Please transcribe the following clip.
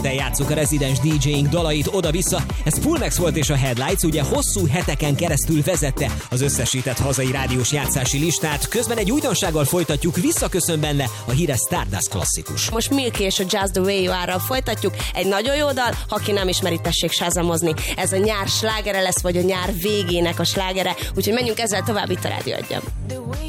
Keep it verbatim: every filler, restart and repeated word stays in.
játsszuk a rezidens dé jéink dalait oda-vissza. Ez Fullmax volt és a Headlights ugye hosszú heteken keresztül vezette az összesített hazai rádiós játszási listát. Közben egy újdonsággal folytatjuk, visszaköszön benne a híres Stardust klasszikus. Most Milky és a Just the Way You Are-ral folytatjuk. Egy nagyon jó dal, ha ki nem ismeri, tessék sázamozni. Ez a nyár slágere lesz, vagy a nyár végének a slágere. Úgyhogy menjünk ezzel tovább itt a Rádió Egyen.